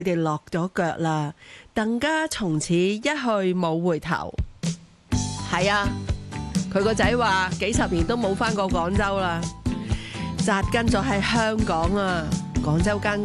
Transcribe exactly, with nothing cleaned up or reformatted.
佢哋落咗腳啦，鄧家從此一去冇回頭。係啊，佢個仔話幾十年都冇返過廣州啦，紮根咗喺香港啊，廣州間